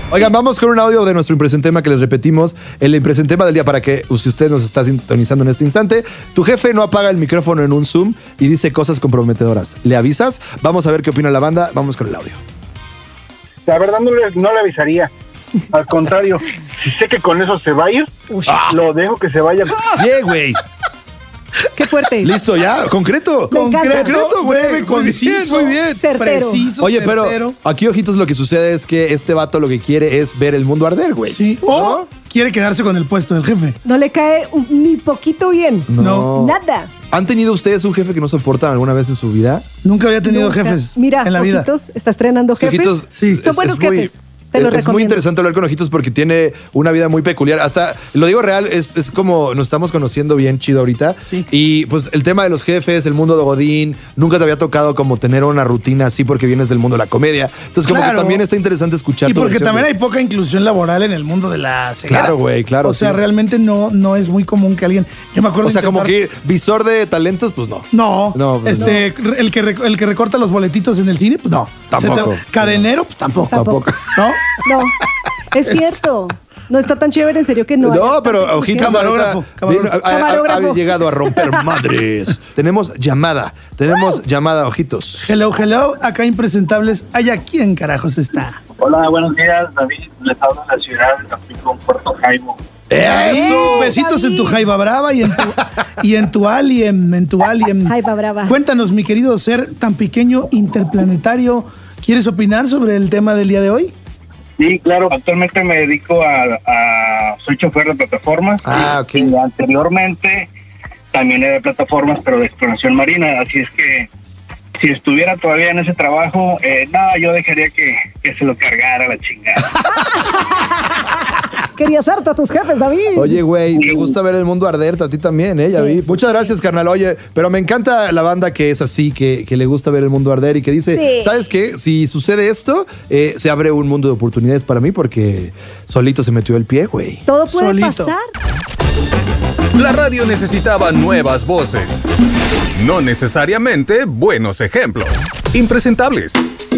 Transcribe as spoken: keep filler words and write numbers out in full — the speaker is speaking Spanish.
Oigan, vamos con un audio de nuestro impresentema que les repetimos. El impresentema del día para que, si usted nos está sintonizando en este instante, tu jefe no apaga el micrófono en un Zoom y dice cosas comprometedoras. ¿Le avisas? Vamos a ver qué opina la banda. Vamos con el audio. La verdad no le, no le avisaría. Al contrario, si sé que con eso se va a ir, ah. lo dejo que se vaya. Bien, güey. Qué fuerte. Listo, ya, concreto. Concreto, breve, conciso, muy bien. Certero. Preciso, Oye, certero. pero aquí, ojitos, lo que sucede es que este vato lo que quiere es ver el mundo arder, güey. Sí, ¿no? o quiere quedarse con el puesto del jefe. No le cae un- ni poquito bien. No. Nada. ¿Han tenido ustedes un jefe que no soportan alguna vez en su vida? Nunca había tenido Nunca. jefes Mira, en la vida. Ojitos, está estrenando Es que jefes. Ojitos, sí, Son es- buenos es muy- jefes. Te lo es, es muy recomiendo. interesante hablar con Ojitos porque tiene una vida muy peculiar. Hasta, lo digo real, es, es como nos estamos conociendo bien chido ahorita. Sí. Y pues el tema de los jefes, el mundo de Godín, nunca te había tocado como tener una rutina así porque vienes del mundo de la comedia. Entonces como Claro. que también está interesante escuchar Y tu porque versión también de- hay poca inclusión laboral en el mundo de la ceguera. Claro, güey, claro, O sea, sí. realmente no, no es muy común que alguien... Yo me acuerdo O sea, de como intentar- que visor de talentos, pues no. No, No, pues este, el, que rec- el que recorta los boletitos en el cine, pues no. Tampoco. Se te- Cadenero, pues tampoco. Tampoco. ¿No? No, es cierto. No está tan chévere, en serio que no. No, haya pero tanta Ojitos inclusión. Camarógrafo, ahorita camarógrafo. ha- ha- ha- Camarógrafo. ha llegado a romper madres. Tenemos llamada, tenemos llamada, Ojitos. Hello, hello. Acá impresentables. ¿Allá quién carajos está? Hola, buenos días, David. Les hablo de la ciudad de Tampico, Puerto Jaimo. ¡Eso! Besitos David. en tu jaiba brava y en tu, y en tu alien, en tu alien. Jaiba brava. Cuéntanos, mi querido ser tan pequeño, interplanetario. ¿Quieres opinar sobre el tema del día de hoy? Sí, claro. Actualmente me dedico a... a soy chofer de plataformas. Ah, ok. Y anteriormente también era de plataformas, pero de exploración marina. Así es que si estuviera todavía en ese trabajo, eh, no, yo dejaría que, que se lo cargara la chingada. Querías harto a tus jefes, David. Oye, güey, te gusta ver el mundo arder, a ti también, ¿eh? Ya Sí. vi. Muchas gracias, carnal. Oye, pero me encanta la banda que es así, que, que le gusta ver el mundo arder y que dice, Sí. ¿sabes qué? Si sucede esto, eh, se abre un mundo de oportunidades para mí porque solito se metió el pie, güey. Todo puede Solito. pasar. La radio necesitaba nuevas voces, no necesariamente buenos ejemplos. Impresentables.